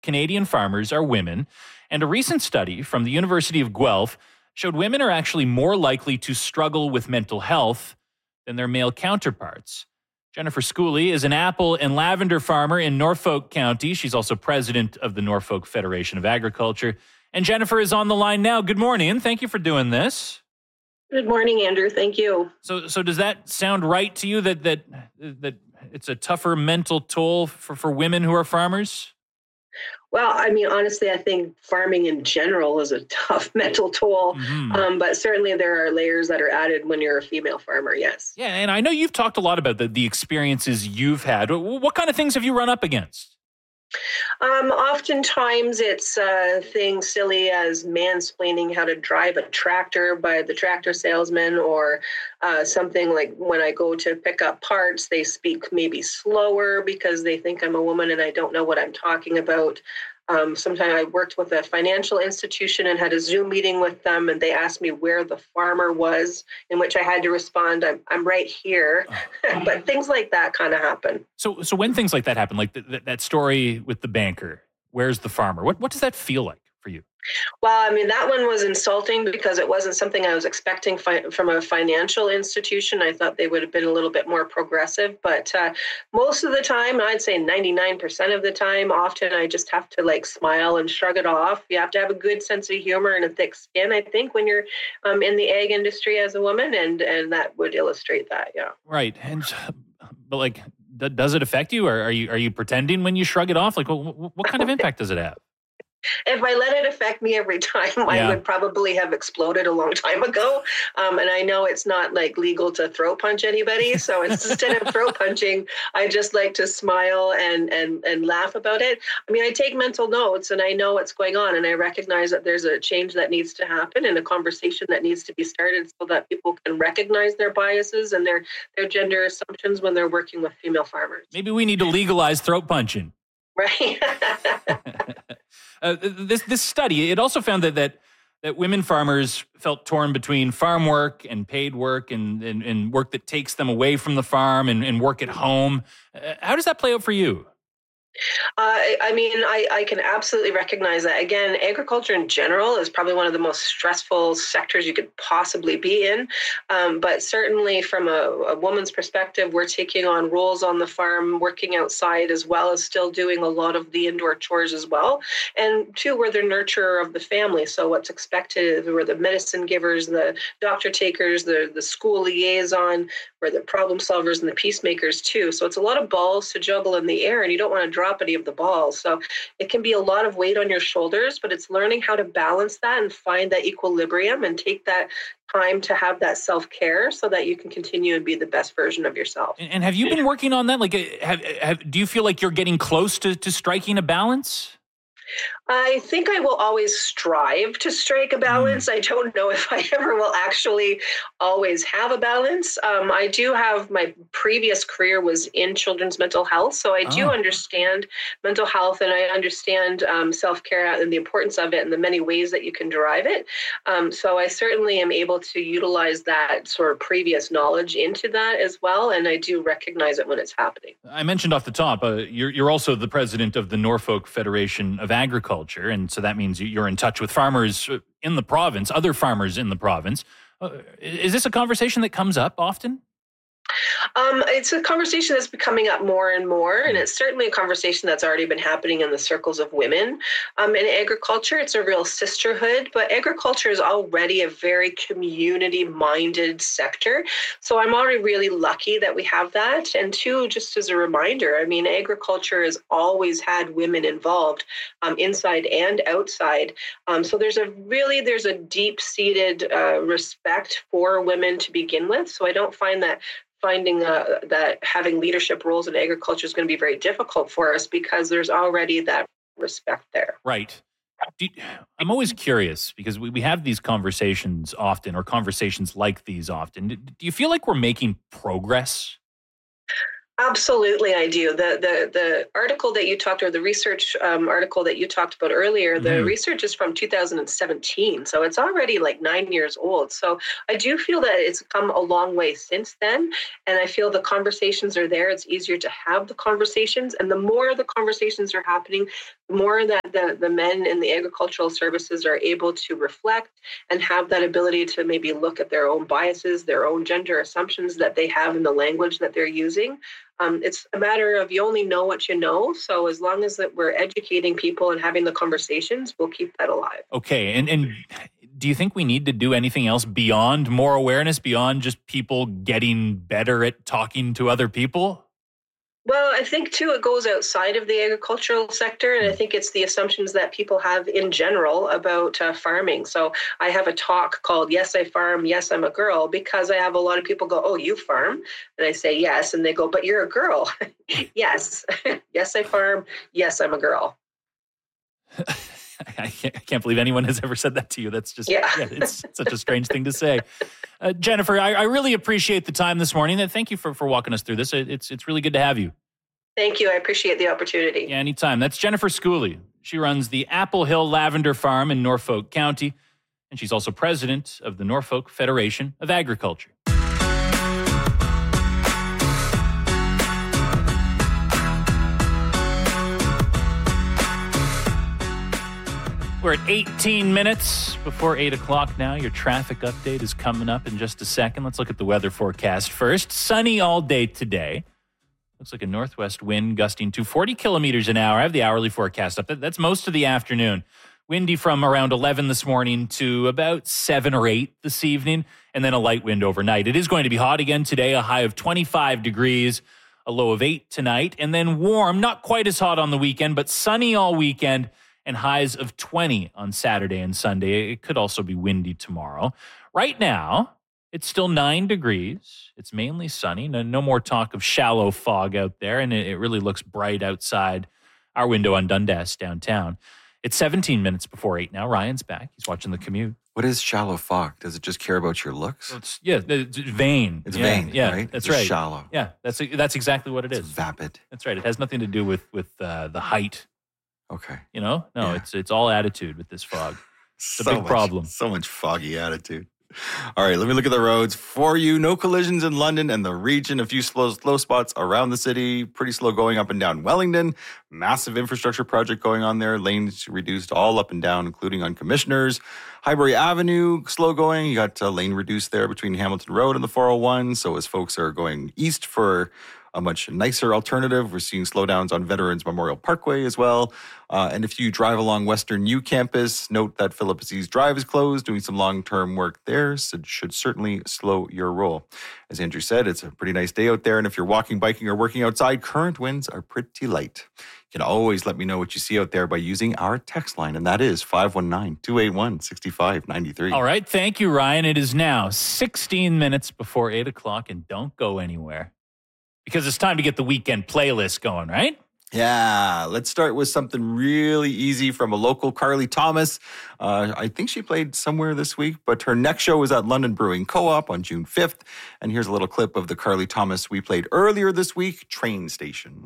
Canadian farmers are women, and a recent study from the University of Guelph showed women are actually more likely to struggle with mental health than their male counterparts. Jennifer Schooley is an apple and lavender farmer in Norfolk County. She's also president of the Norfolk Federation of Agriculture. And Jennifer is on the line now. Good morning. Thank you for doing this. Good morning, Andrew. Thank you. So does that sound right to you that it's a tougher mental toll for women who are farmers? Well, I mean, honestly, I think farming in general is a tough mental toll, but certainly there are layers that are added when you're a female farmer, yes. Yeah, and I know you've talked a lot about the experiences you've had. What kind of things have you run up against? Oftentimes it's things silly as mansplaining how to drive a tractor by the tractor salesman, or something like when I go to pick up parts, they speak maybe slower because they think I'm a woman and I don't know what I'm talking about. Sometimes I worked with a financial institution and had a Zoom meeting with them, and they asked me where the farmer was, in which I had to respond, I'm right here. But things like that kind of happen. So when things like that happen, like that story with the banker, where's the farmer? What does that feel like for you? Well, I mean, that one was insulting because it wasn't something I was expecting from a financial institution. I thought they would have been a little bit more progressive, but most of the time, I'd say 99% of the time, often I just have to smile and shrug it off. You have to have a good sense of humor and a thick skin, I think, when you're in the ag industry as a woman, and that would illustrate that, yeah. Right, but does it affect you, or are you pretending when you shrug it off? What kind of impact does it have? If I let it affect me every time, I would probably have exploded a long time ago. And I know it's not legal to throat punch anybody. So instead of throat punching, I just like to smile and laugh about it. I mean, I take mental notes and I know what's going on. And I recognize that there's a change that needs to happen and a conversation that needs to be started so that people can recognize their biases and their gender assumptions when they're working with female farmers. Maybe we need to legalize throat punching. Right. This study, it also found that women farmers felt torn between farm work and paid work and work that takes them away from the farm and work at home. How does that play out for you? I can absolutely recognize that. Again, agriculture in general is probably one of the most stressful sectors you could possibly be in. But certainly from a woman's perspective, we're taking on roles on the farm, working outside, as well as still doing a lot of the indoor chores as well. And two, we're the nurturer of the family. So what's expected, we're the medicine givers, the doctor takers, the school liaison, we're the problem solvers and the peacemakers too. So it's a lot of balls to juggle in the air, and you don't want to drop any of the balls. So it can be a lot of weight on your shoulders, but it's learning how to balance that and find that equilibrium and take that time to have that self-care so that you can continue and be the best version of yourself. And have you been working on that? Do you feel like you're getting close to striking a balance? I think I will always strive to strike a balance. I don't know if I ever will actually always have a balance. I do have, my previous career was in children's mental health, so I do understand mental health, and I understand self-care and the importance of it and the many ways that you can derive it. So I certainly am able to utilize that sort of previous knowledge into that as well, and I do recognize it when it's happening. I mentioned off the top, you're also the president of the Norfolk Federation of Agriculture, and so that means you're in touch with farmers in the province, other farmers in the province. Is this a conversation that comes up often? It's a conversation that's coming up more and more, and it's certainly a conversation that's already been happening in the circles of women. In agriculture, it's a real sisterhood, but agriculture is already a very community-minded sector. So I'm already really lucky that we have that. And two, just as a reminder, I mean, agriculture has always had women involved, inside and outside. So there's a deep-seated respect for women to begin with. So I don't find that that having leadership roles in agriculture is going to be very difficult for us because there's already that respect there. Right. I'm always curious because we have these conversations often, or conversations like these often. Do you feel like we're making progress? Absolutely, I do. The article that you talked, or the research article that you talked about earlier, the research is from 2017. So it's already 9 years old. So I do feel that it's come a long way since then. And I feel the conversations are there. It's easier to have the conversations. And the more the conversations are happening, more that the men in the agricultural services are able to reflect and have that ability to maybe look at their own biases, their own gender assumptions that they have in the language that they're using. It's a matter of you only know what you know. So as long as that we're educating people and having the conversations, we'll keep that alive. Okay. And do you think we need to do anything else beyond more awareness, beyond just people getting better at talking to other people? Well, I think, too, it goes outside of the agricultural sector, and I think it's the assumptions that people have in general about farming. So I have a talk called Yes, I Farm, Yes, I'm a Girl, because I have a lot of people go, oh, you farm? And I say, yes. And they go, but you're a girl. Yes. Yes, I farm. Yes, I'm a girl. I can't believe anyone has ever said that to you. That's just, it's such a strange thing to say. Jennifer, I really appreciate the time this morning. Thank you for walking us through this. It's really good to have you. Thank you. I appreciate the opportunity. Yeah, anytime. That's Jennifer Schooley. She runs the Apple Hill Lavender Farm in Norfolk County, and she's also president of the Norfolk Federation of Agriculture. We're at 18 minutes before 8 o'clock now. Your traffic update is coming up in just a second. Let's look at the weather forecast first. Sunny all day today. Looks like a northwest wind gusting to 40 kilometers an hour. I have the hourly forecast up. That's most of the afternoon. Windy from around 11 this morning to about 7 or 8 this evening, and then a light wind overnight. It is going to be hot again today, a high of 25 degrees, a low of 8 tonight, and then warm, not quite as hot on the weekend, but sunny all weekend, and highs of 20 on Saturday and Sunday. It could also be windy tomorrow. Right now, it's still 9 degrees. It's mainly sunny. No more talk of shallow fog out there, and it really looks bright outside our window on Dundas downtown. It's 17 minutes before 8 now. Ryan's back. He's watching The Commute. What is shallow fog? Does it just care about your looks? It's vain. It's vain, yeah, right? That's it's right. Shallow. Yeah, that's exactly what it is. It's vapid. That's right. It has nothing to do with the height. Okay. No, Yeah. it's all attitude with this fog. It's a big problem. So much foggy attitude. All right, let me look at the roads for you. No collisions in London and the region. A few slow spots around the city. Pretty slow going up and down Wellington. Massive infrastructure project going on there. Lanes reduced all up and down, including on Commissioners. Highbury Avenue, slow going. You got lane reduced there between Hamilton Road and the 401. So as folks are going east for a much nicer alternative, we're seeing slowdowns on Veterans Memorial Parkway as well. And if you drive along Western U Campus, note that Philip Aziz Drive is closed, doing some long-term work there, so it should certainly slow your roll. As Andrew said, it's a pretty nice day out there, and if you're walking, biking, or working outside, current winds are pretty light. You can always let me know what you see out there by using our text line, and that is 519-281-6593. All right, thank you, Ryan. It is now 16 minutes before 8 o'clock, and don't go anywhere, because it's time to get the weekend playlist going, right? Yeah, let's start with something really easy from a local, Carly Thomas. I think she played somewhere this week, but her next show is at London Brewing Co-op on June 5th. And here's a little clip of the Carly Thomas we played earlier this week, Train Station.